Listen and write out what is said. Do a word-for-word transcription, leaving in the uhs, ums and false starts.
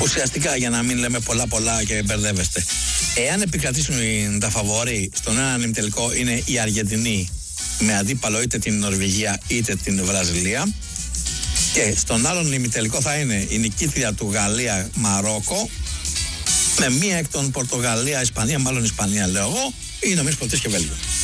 ουσιαστικά, για να μην λέμε πολλά πολλά και μπερδεύεστε, εάν επικρατήσουν τα φαβορί στον έναν ημιτελικό είναι η Αργεντινή με αντίπαλο είτε την Νορβηγία είτε την Βραζιλία, και στον άλλον ημιτελικό θα είναι η νικήτρια του Γαλλία-Μαρόκο με μία εκ των Πορτογαλία-Ισπανία, μάλλον Ισπανία λέω εγώ, ή Ηνωμένες Πολιτείες και Βέλγιο.